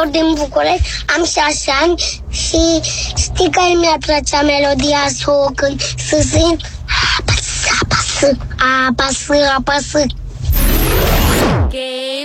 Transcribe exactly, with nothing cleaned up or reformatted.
doctor din București, am șase ani și știi că mi-a plăcea melodia să o cânt, să simt apasă, apasă, apasă, apasă.